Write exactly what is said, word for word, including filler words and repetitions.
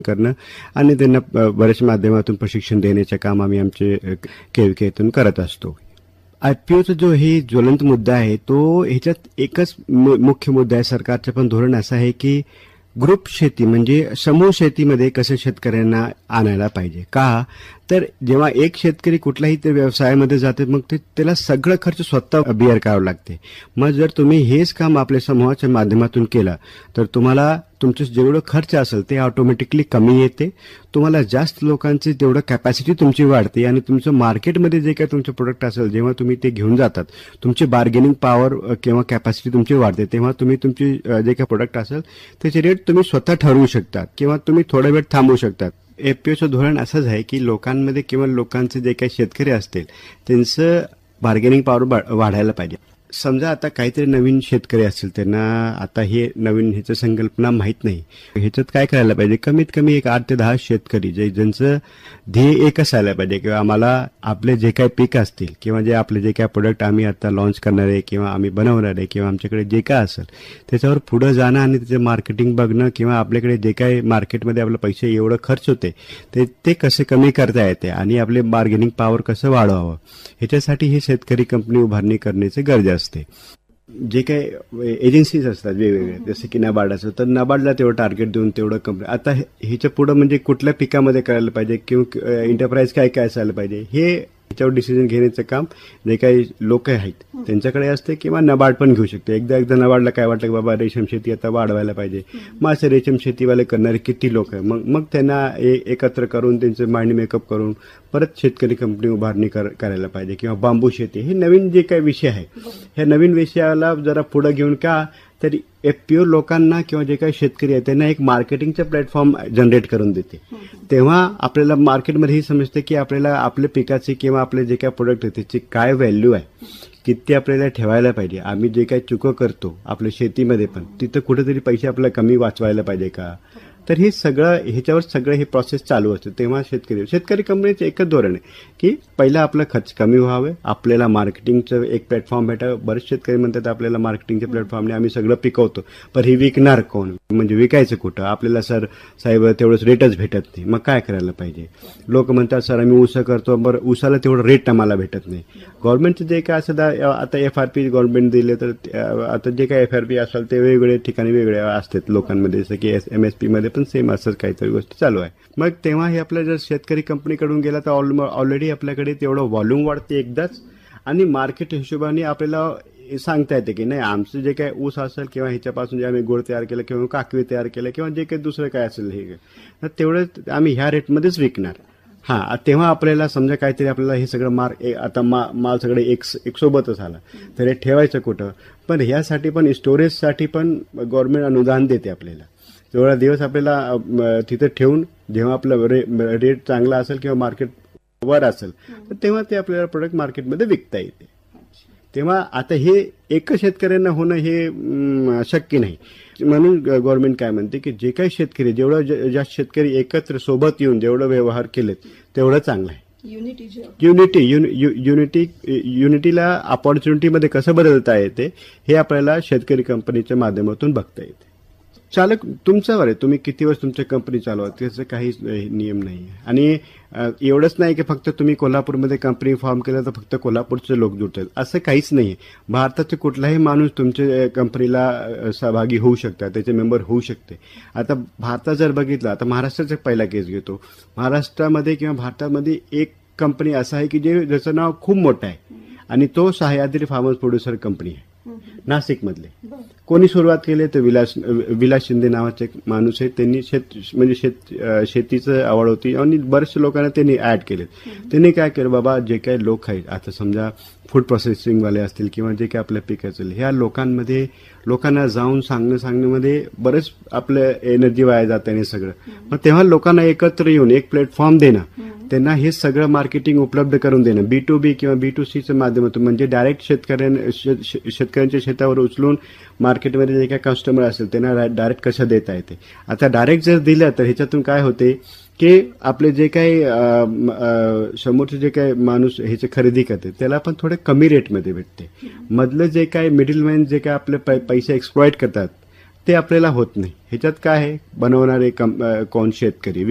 करणं आणि त्यांना बऱ्याच माध्यमातून प्रशिक्षण देण्याचे काम आम्ही आमचे केविकेतून करत असतो. आयपीओचा जो हे ज्वलंत मुद्दा आहे तो ह्याच्यात एकच मुख्य मुद्दा आहे. सरकारचं पण धोरण असं आहे की ग्रुप शेती म्हणजे समूह शेतीमध्ये कसं शेतकऱ्यांना आणायला पाहिजे. का तर जेव्हा एक शेतकरी कुठल्याही ते व्यवसायामध्ये जाते मग ते त्याला सगळं खर्च स्वतः बिअर करावं लागते. मग जर तुम्ही हेच काम आपल्या समूहाच्या माध्यमातून केलं तर तुम्हाला तुमचं जेवढं खर्च असेल ते ऑटोमॅटिकली कमी येते. तुम्हाला जास्त लोकांची तेवढं कॅपॅसिटी तुमची वाढते आणि तुमचं मार्केटमध्ये जे काही तुमचं प्रोडक्ट असेल जेव्हा तुम्ही ते घेऊन जातात तुमची बार्गेनिंग पॉवर किंवा कॅपॅसिटी तुमची वाढते. तेव्हा तुम्ही तुमची जे काही प्रोडक्ट असेल त्याचे रेट तुम्ही स्वतः ठरवू शकता किंवा तुम्ही थोडा वेळ थांबवू शकतात. एफपीओचं धोरण असंच आहे की लोकांमध्ये किंवा लोकांचे जे काही शेतकरी असतील त्यांचं बार्गेनिंग पॉवर वाढायला पाहिजे. समजा आता काहीतरी नवीन शेतकरी असतील त्यांना आता हे नवीन ह्याचं संकल्पना माहीत नाही. ह्याच्यात काय करायला पाहिजे कमीत कमी एक आठ ते दहा शेतकरी जे ज्यांचं ध्येय एक असायला पाहिजे किंवा आम्हाला आपले जे काही पीक असतील किंवा जे आपले जे काही प्रोडक्ट आम्ही आता लॉन्च करणार आहे किंवा आम्ही बनवणार आहे किंवा आमच्याकडे जे काय असेल त्याच्यावर पुढं जाणं आणि त्याचं मार्केटिंग बघणं किंवा आपल्याकडे जे काही मार्केटमध्ये आपले पैसे एवढं खर्च होते ते ते कसे कमी करता येते आणि आपले बार्गेनिंग पॉवर कसं वाढवावं ह्याच्यासाठी ही शेतकरी कंपनी उभारणी करण्याची गरज असते. जे काही एजन्सीज असतात वेगवेगळे जसे की नाबार्ड तर नाबार्डला तेवढं टार्गेट देऊन तेवढं कंपनी आता ह्याच्या पुढं म्हणजे कुठल्या पिकामध्ये करायला पाहिजे किंवा एंटरप्राइज काय काय असायला पाहिजे हे ह्याच्यावर डिसिजन घेण्याचं काम जे काही लोक आहेत त्यांच्याकडे असते किंवा नबार्ड पण घेऊ शकते. एकदा एकदा नबार्डला काय वाटलं की बाबा रेशीम शेती आता वाढवायला पाहिजे मग असे रेशीम शेतीवाले करणारे किती लोक आहे मग मग त्यांना एकत्र करून त्यांचं माइंड मेकअप करून परत शेतकरी कंपनी उभारणी करायला पाहिजे किंवा बांबू शेती हे नवीन जे काही विषय आहे ह्या नवीन विषयाला जरा पुढे घेऊन का तरी एफपीओ लोकांना किंवा जे काही शेतकरी आहे त्यांना एक मार्केटिंगचा प्लॅटफॉर्म जनरेट करून देते. तेव्हा आपल्याला मार्केटमध्ये ही समजते की आपल्याला आपल्या पिकाची किंवा आपले जे काही प्रोडक्ट आहे त्याची काय व्हॅल्यू आहे किती आपल्याला ठेवायला पाहिजे. आम्ही जे काही चुकं करतो आपल्या शेतीमध्ये पण तिथं कुठेतरी पैसे आपल्याला कमी वाचवायला पाहिजे का तर हे सगळं ह्याच्यावर सगळं हे प्रोसेस चालू असतं. तेव्हा शेतकरी शेतकरी कंपनीचं एकच धोरण आहे की पहिला आपला खर्च कमी व्हावे आपल्याला मार्केटिंगचं एक प्लॅटफॉर्म भेटावं. बरेच शेतकरी म्हणतात आपल्याला मार्केटिंगच्या प्लॅटफॉर्मने आम्ही सगळं पिकवतो पण हे विकणार कोण म्हणजे विकायचं कुठं आपल्याला सर साहेब तेवढंच रेटच भेटत नाही मग काय करायला पाहिजे. लोक म्हणतात सर आम्ही ऊस करतो बरं ऊसाला तेवढं रेट आम्हाला भेटत नाही. गव्हर्नमेंटचं जे काय असं आता एफ आर पी गव्हर्नमेंट दिले तर आता जे काय एफ आर पी असेल ते वेगवेगळे ठिकाणी वेगळे असतात लोकांमध्ये जसं की एम एस पी मध्ये पण सेम असंच काहीतरी गोष्ट चालू आहे. मग तेव्हा हे आपल्या जर शेतकरी कंपनीकडून गेला तर ऑलरेडी आपल्याकडे तेवढं व्हॉल्यूम वाढते एकदाच आणि मार्केट हिशोबाने आपल्याला सांगता येते की नाही आमचं जे काय ऊस असेल किंवा ह्याच्यापासून जे आम्ही गुळ तयार केलं किंवा काकवी तयार केलं किंवा जे काही दुसरं काय असेल हे तर तेवढं आम्ही ह्या रेटमध्येच विकणार. हां तेव्हा आपल्याला समजा काहीतरी आपल्याला हे सगळं मार आता मा माल सगळे एक एक सोबतच आला तर हे ठेवायचं कुठं पण ह्यासाठी पण स्टोरेजसाठी पण गव्हर्नमेंट अनुदान देते आपल्याला. तेवढा दिवस आपल्याला तिथे ठेवून जेव्हा आपला रे रेट चांगला असेल किंवा मार्केट वर असेल तर तेव्हा ते आपल्याला प्रोडक्ट मार्केटमध्ये विकता येते. तेव्हा आता हे एकच शेतकऱ्यांना होणं हे शक्य नाही म्हणून गव्हर्नमेंट काय म्हणते की जे काही शेतकरी जेवढं ज्या शेतकरी एकत्र सोबत येऊन जेवढं व्यवहार केलेत तेवढं चांगलं आहे. युनिटी युनिटी युनिटीला अपॉर्च्युनिटीमध्ये कसं बदलता येते हे आपल्याला शेतकरी कंपनीच्या माध्यमातून बघता येते. चालक तुमच्यावर आहे तुम्ही किती वर्ष तुमच्या कंपनी चालवा त्याचं काहीच नियम नाही आणि एवढंच नाही की फक्त तुम्ही कोल्हापूरमध्ये कंपनी फॉर्म केलं तर फक्त कोल्हापूरचे लोक जुळतात असं काहीच नाही. भारताचे कुठलाही माणूस तुमच्या कंपनीला सहभागी होऊ शकतात त्याचे मेंबर होऊ शकते. आता भारतात जर बघितलं आता महाराष्ट्राचा पहिला केस घेतो महाराष्ट्रामध्ये किंवा भारतामध्ये एक कंपनी असं आहे की जे ज्याचं नाव खूप मोठं आहे आणि तो सह्याद्री फार्मर्स प्रोड्युसर कंपनी आहे नाशिक मधले. कोणी सुरुवात केली तर विलास विलास शिंदे नावाचे एक माणूस आहे त्यांनी शेत म्हणजे शेत शेतीचं आवड होती आणि बरेचशा लोकांना त्यांनी ऍड केले. त्यांनी काय केलं बाबा जे काही लोक आहेत आता समजा फूड प्रोसेसिंगवाले असतील किंवा जे काही आपल्या पीक असेल ह्या लोकांमध्ये लोकांना जाऊन सांगणं सांगण्यामध्ये बरेच आपलं एनर्जी वाया जातं आणि सगळं मग तेव्हा लोकांना एकत्र येऊन एक प्लॅटफॉर्म देणं त्यांना हे सगळं मार्केटिंग उपलब्ध करून देणं बी टू बी किंवा बी टू सीच्या माध्यमातून म्हणजे डायरेक्ट शेतकऱ्यांना शेतकऱ्यांच्या शेतावर उचलून मार्केटमध्ये जे काही कस्टमर असेल त्यांना डायरेक्ट कसं देता येते. आता डायरेक्ट जर दिलं तर ह्याच्यातून काय होते की आपले जे काही समोरचे जे काही माणूस ह्याचे खरेदी करते त्याला पण थोडे कमी रेटमध्ये भेटते. मधलं जे काही मिडलमॅन जे काही आपले पैसे एक्सप्लॉइट करतात ते आपल्याला होत नाही. ह्याच्यात काय आहे, बनवणारे कम- अ, कोण शेतकरी